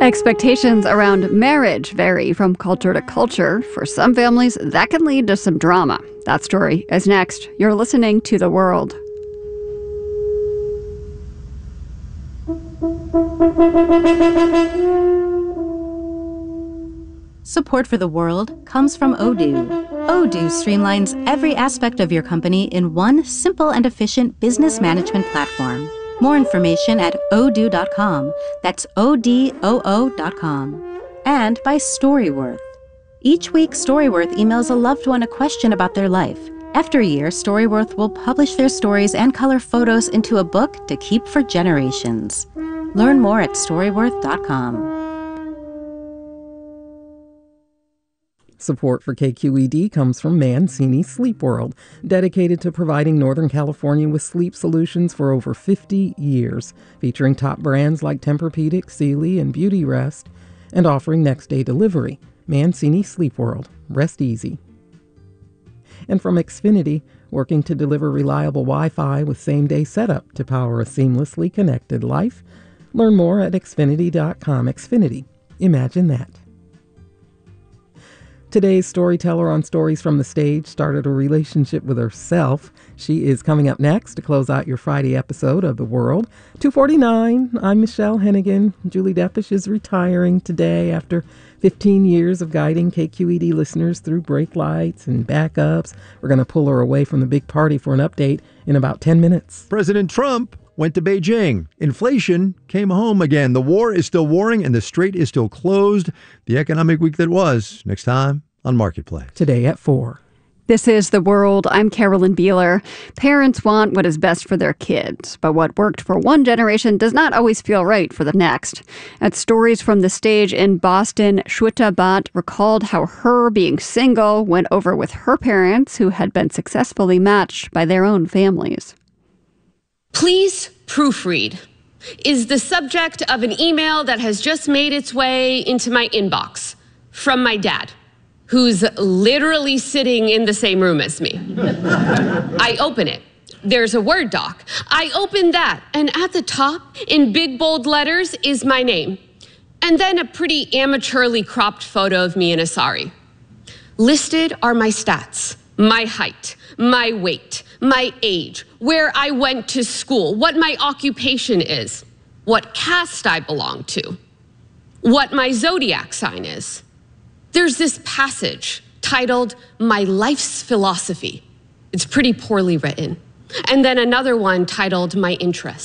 Expectations around marriage vary from culture to culture. For some families, that can lead to some drama. That story is next. You're listening to The World. Support for The World comes from Odoo. Odoo streamlines every aspect of your company in one simple and efficient business management platform. More information at odoo.com. That's ODOO.com. And by Storyworth. Each week, Storyworth emails a loved one a question about their life. After a year, Storyworth will publish their stories and color photos into a book to keep for generations. Learn more at Storyworth.com. Support for KQED comes from Mancini Sleep World, dedicated to providing Northern California with sleep solutions for over 50 years, featuring top brands like Tempur-Pedic, Sealy, and Beauty Rest, and offering next-day delivery. Mancini Sleep World. Rest easy. And from Xfinity, working to deliver reliable Wi-Fi with same-day setup to power a seamlessly connected life. Learn more at Xfinity.com. Xfinity. Imagine that. Today's storyteller on Stories from the Stage started a relationship with herself. She is coming up next to close out your Friday episode of The World. 2:49. I'm Michelle Hennigan. Julie Deppish is retiring today after 15 years of guiding KQED listeners through brake lights and backups. We're going to pull her away from the big party for an update in about 10 minutes. President Trump went to Beijing. Inflation came home again. The war is still warring and the strait is still closed. The economic week that was. Next time on Marketplace. Today at 4. This is The World. I'm Carolyn Beeler. Parents want what is best for their kids, but what worked for one generation does not always feel right for the next. At Stories from the Stage in Boston, Shweta Bhatt recalled how her being single went over with her parents, who had been successfully matched by their own families. Please proofread is the subject of an email that has just made its way into my inbox from my dad, who's literally sitting in the same room as me. I open it. There's a Word doc. I open that, and at the top, in big bold letters, is my name. And then a pretty amateurly cropped photo of me in a sari. Listed are my stats, my height, my weight, my age, where I went to school, what my occupation is, what caste I belong to, what my zodiac sign is. There's this passage titled My Life's Philosophy. It's pretty poorly written. And then another one titled My Interests.